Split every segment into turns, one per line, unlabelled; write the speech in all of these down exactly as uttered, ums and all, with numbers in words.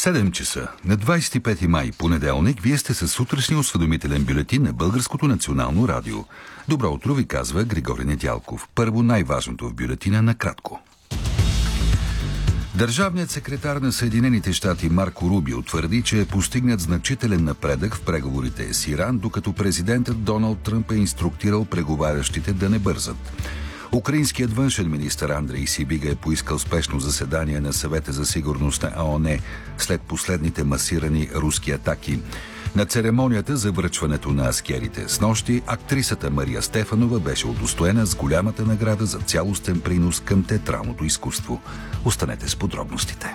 седем часа на двадесет и пети май, понеделник, вие сте със сутрешния осведомителен бюлетин на Българското национално радио. Добро утро ви казва Григорий Недялков. Първо най-важното в бюлетина накратко. Държавният секретар на Съединените щати Марко Рубио твърди, че е постигнат значителен напредък в преговорите с Иран, докато президентът Доналд Тръмп е инструктирал преговарящите да не бързат. Украинският външен министър Андрей Сибига е поискал спешно заседание на Съвета за сигурност на ООН след последните масирани руски атаки. На церемонията за връчването на аскерите снощи актрисата Мария Стефанова беше удостоена с голямата награда за цялостен принос към театралното изкуство. Останете с подробностите.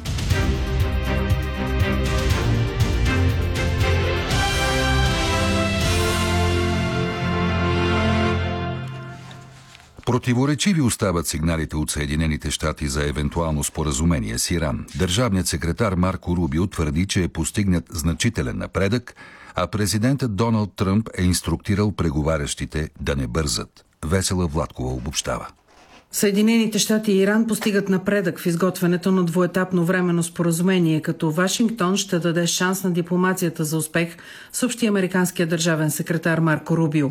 Противоречиви остават сигналите от Съединените щати за евентуално споразумение с Иран. Държавният секретар Марко Рубио твърди, че е постигнат значителен напредък, а президентът Доналд Тръмп е инструктирал преговарящите да не бързат. Весела Владкова обобщава.
Съединените щати и Иран постигат напредък в изготвянето на двуетапно временно споразумение, като Вашингтон ще даде шанс на дипломацията за успех, съобщи американският държавен секретар Марко Рубио.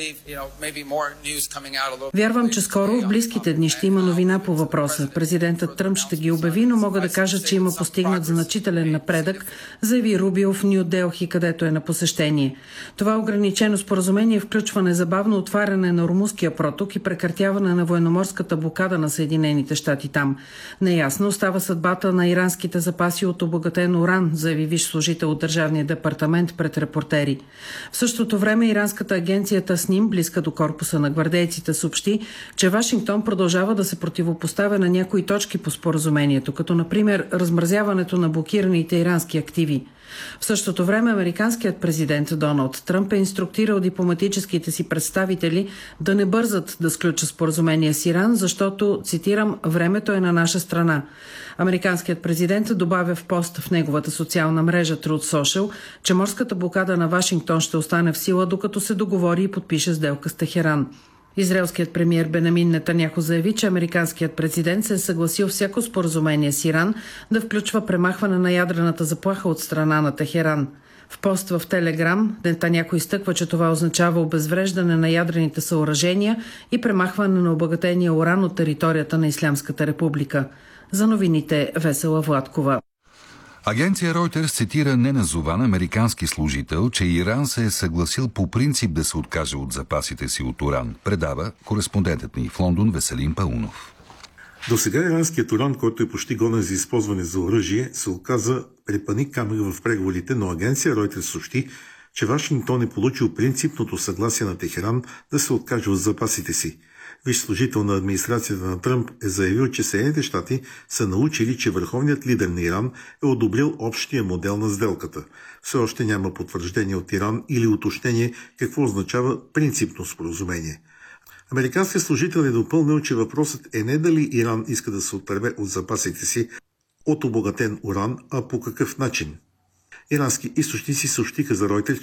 Вярвам, че скоро в близките дни ще има новина по въпроса. Президентът Тръмп ще ги обяви, но мога да кажа, че има постигнат значителен напредък, заяви Рубио в Ню Делхи, където е на посещение. Това ограничено споразумение включва незабавно отваряне на Ормузския проток и прекратяване на военноморската блокада на Съединените щати там. Неясно остава съдбата на иранските запаси от обогатен уран, заяви висш служител от Държавния департамент пред репортери. В същото време иранската агенция Тасним, близка до корпуса на гвардейците, съобщи, че Вашингтон продължава да се противопоставя на някои точки по споразумението, като например размразяването на блокираните ирански активи. В същото време американският президент Доналд Тръмп е инструктирал дипломатическите си представители да не бързат да сключат споразумение с Иран, защото, цитирам, времето е на наша страна. Американският президент добавя в пост в неговата социална мрежа Truth Social, че морската блокада на Вашингтон ще остане в сила, докато се договори и подпише сделка с Техеран. Израелският премиер Бенямин Нетаняху заяви, че американският президент се е съгласил всяко споразумение с Иран да включва премахване на ядрената заплаха от страна на Техеран. В пост в Телеграм Нетаняху изтъква, че това означава обезвреждане на ядрените съоръжения и премахване на обогатения уран от територията на Ислямската република. За новините Весела Владкова.
Агенция Reuters цитира неназован американски служител, че Иран се е съгласил по принцип да се откаже от запасите си от уран. Предава кореспондентът ни в Лондон Веселин Паунов.
До сега иранският уран, който е почти годен за използване за оръжие, се оказа препъни камък в преговорите, но агенция Reuters съобщи, че Вашингтон е получил принципното съгласие на Техеран да се откаже от запасите си. Висш служител на администрацията на Тръмп е заявил, че Съединените щати са научили, че върховният лидер на Иран е одобрил общия модел на сделката. Все още няма потвърждение от Иран или уточнение какво означава принципно споразумение. Американският служител е допълнил, че въпросът е не дали Иран иска да се отърве от запасите си от обогатен уран, а по какъв начин. Ирански източници съобщиха за Reuters,